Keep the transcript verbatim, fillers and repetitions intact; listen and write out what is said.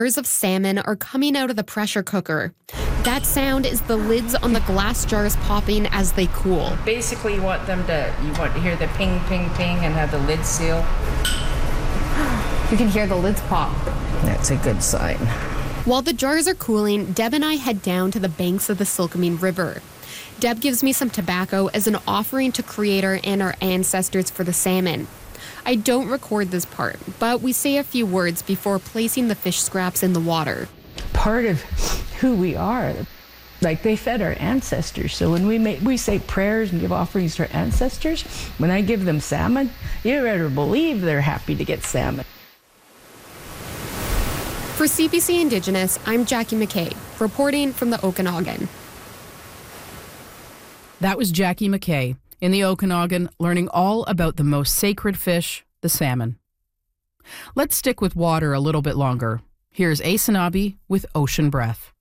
Jars of salmon are coming out of the pressure cooker. That sound is the lids on the glass jars popping as they cool. Basically, you want them to, you want to hear the ping, ping, ping and have the lid seal. You can hear the lids pop. That's a good sign. While the jars are cooling, Deb and I head down to the banks of the Silkomene River. Deb gives me some tobacco as an offering to Creator and our ancestors for the salmon. I don't record this part, but we say a few words before placing the fish scraps in the water. Part of who we are, like they fed our ancestors. So when we make, we say prayers and give offerings to our ancestors, when I give them salmon, you better believe they're happy to get salmon. For C B C Indigenous, I'm Jackie McKay, reporting from the Okanagan. That was Jackie McKay in the Okanagan, learning all about the most sacred fish, the salmon. Let's stick with water a little bit longer. Here's Ace Anabi with Ocean Breath.